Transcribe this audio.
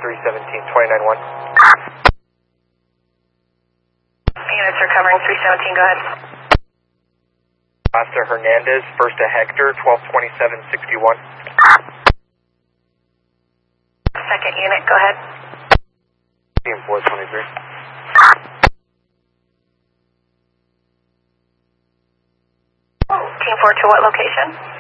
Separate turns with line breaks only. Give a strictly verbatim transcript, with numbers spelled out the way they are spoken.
three seventeen, twenty-nine one.
Units recovering three seventeen, go ahead.
Costa Hernandez, first to Hector, twelve twenty-seven sixty-one.
Second unit, go ahead.
Team four twenty-three.
Team four to what location?